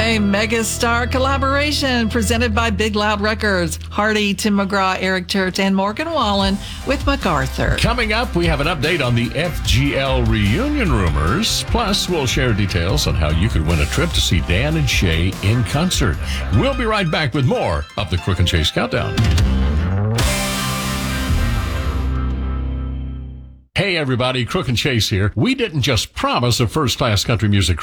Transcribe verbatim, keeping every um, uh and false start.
A megastar collaboration presented by Big Loud Records. Hardy, Tim McGraw, Eric Church, and Morgan Wallen with MacArthur. Coming up, we have an update on the F G L reunion rumors. Plus, we'll share details on how you could win a trip to see Dan and Shay in concert. We'll be right back with more of the Crook and Chase Countdown. Hey everybody, Crook and Chase here. We didn't just promise a first-class country music